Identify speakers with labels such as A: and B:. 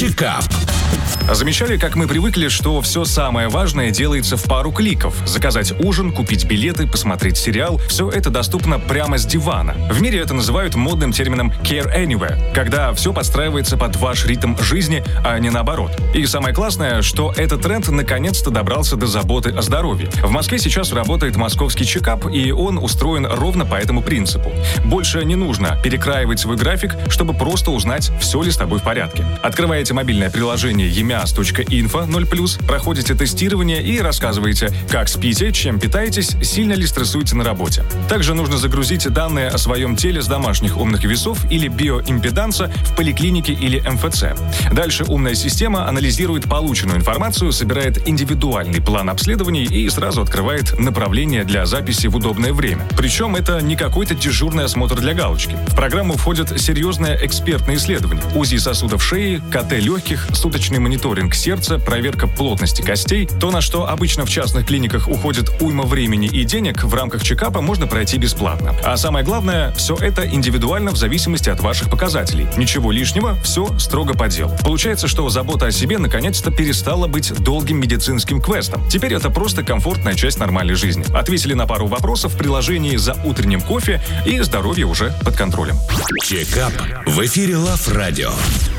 A: Чекап.
B: Замечали, как мы привыкли, что все самое важное делается в пару кликов? Заказать ужин, купить билеты, посмотреть сериал – все это доступно прямо с дивана. В мире это называют модным термином «care anywhere», когда все подстраивается под ваш ритм жизни, а не наоборот. И самое классное, что этот тренд наконец-то добрался до заботы о здоровье. В Москве сейчас работает московский чекап, и он устроен ровно по этому принципу. Больше не нужно перекраивать свой график, чтобы просто узнать, все ли с тобой в порядке. Открываете мобильное приложение emias.info 0+, проходите тестирование и рассказываете, как спите, чем питаетесь, сильно ли стрессуете на работе. Также нужно загрузить данные о своем теле с домашних умных весов или биоимпеданса в поликлинике или МФЦ. Дальше умная система анализирует полученную информацию, собирает индивидуальный план обследований и сразу открывает направление для записи в удобное время. Причем это не какой-то дежурный осмотр для галочки. В программу входят серьезные экспертные исследования: УЗИ сосудов шеи, КТ легких, суточный мониторинг сердца, проверка плотности костей. То, на что обычно в частных клиниках уходит уйма времени и денег, в рамках чекапа можно пройти бесплатно. А самое главное, все это индивидуально в зависимости от ваших показателей. Ничего лишнего, все строго по делу. Получается, что забота о себе наконец-то перестала быть долгим медицинским квестом. Теперь это просто комфортная часть нормальной жизни. Ответили на пару вопросов в приложении «За утренним кофе», и здоровье уже под контролем.
A: Чекап в эфире Love Radio.